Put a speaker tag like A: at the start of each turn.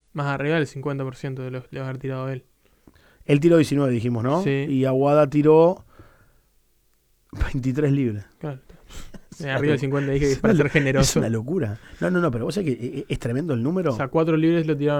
A: Más arriba del 50% de los le va a haber tirado él.
B: Él tiró 19, dijimos, ¿no?
A: Sí.
B: Y Aguada tiró 23 libres.
A: Claro.
B: Es
A: Arriba
B: una
A: del 50 dije que
B: es
A: para
B: una
A: ser
B: Es
A: generoso.
B: una locura. No, pero vos sabés que es tremendo el número.
A: O sea, 4 libres lo tiraron